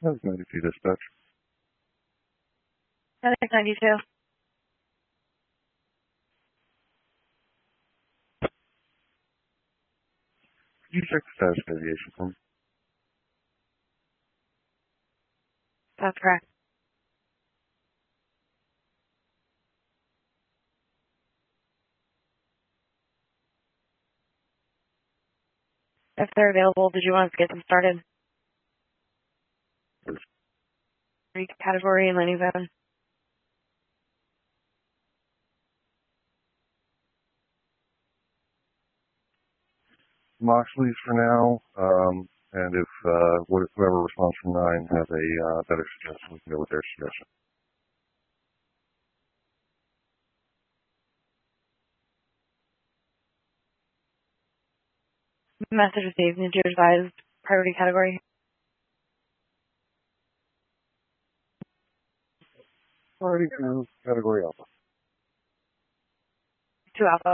That's 92 dispatch. That's 92. Could you check the status of aviation for me? That's correct. If they're available, did you want us to get them started? Category and landing zone. Moxley's for now, and if whoever responds from 9 has a better suggestion, we can go with their suggestion. Message received. Need you advise priority category? Priority category Alpha. 2 Alpha.